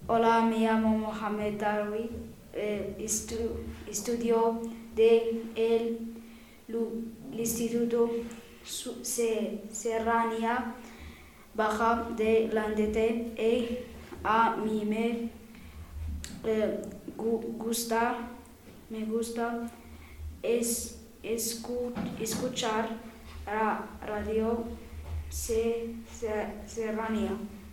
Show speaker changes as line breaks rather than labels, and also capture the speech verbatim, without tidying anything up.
Hola, me llamo Mohamed Darwi. Eh, estu- estudio de el, lu- el Instituto Su- Se- Serranía Baja de Landete y a mí me eh, gu- gusta, me gusta es, escu- escuchar ra- radio Se- Se- Serranía.